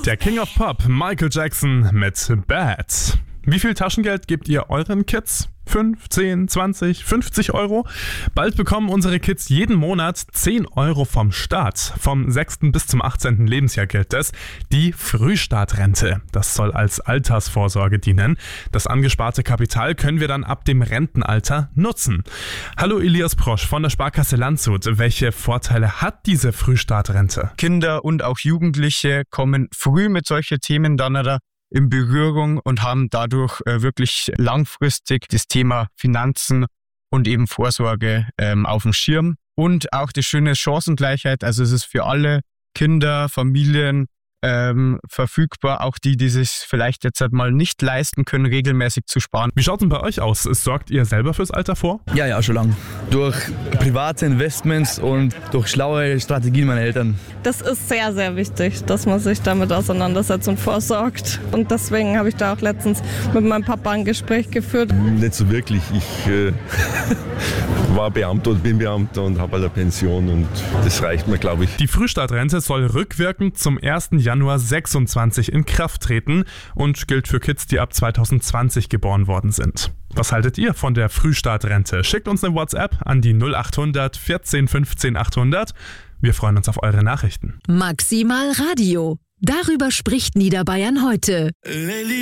Der King of Pop, Michael Jackson mit Bad. Wie viel Taschengeld gebt ihr euren Kids? 5, 10, 20, 50 Euro? Bald bekommen unsere Kids jeden Monat 10 Euro vom Staat. Vom 6. bis zum 18. Lebensjahr gilt es. Die Frühstartrente. Das soll als Altersvorsorge dienen. Das angesparte Kapital können wir dann ab dem Rentenalter nutzen. Hallo Elias Prosch von der Sparkasse Landshut. Welche Vorteile hat diese Frühstartrente? Kinder und auch Jugendliche kommen früh mit solchen Themen dann in Berührung und haben dadurch wirklich langfristig das Thema Finanzen und eben Vorsorge auf dem Schirm. Und auch die schöne Chancengleichheit, also es ist für alle Kinder, Familien verfügbar, auch die sich vielleicht jetzt halt mal nicht leisten können, regelmäßig zu sparen. Wie schaut es denn bei euch aus? Sorgt ihr selber fürs Alter vor? Ja, schon lange. Durch private Investments und durch schlaue Strategien meiner Eltern. Das ist sehr, sehr wichtig, dass man sich damit auseinandersetzt und vorsorgt. Und deswegen habe ich da auch letztens mit meinem Papa ein Gespräch geführt. Nicht so wirklich. Ich war Beamter und bin Beamter und habe eine Pension und das reicht mir, glaube ich. Die Frühstartrente soll rückwirkend zum 1. Januar 26 in Kraft treten und gilt für Kids, die ab 2020 geboren worden sind. Was haltet ihr von der Frühstartrente? Schickt uns eine WhatsApp an die 0800 14 15 800. Wir freuen uns auf eure Nachrichten. Maximal Radio. Darüber spricht Niederbayern heute.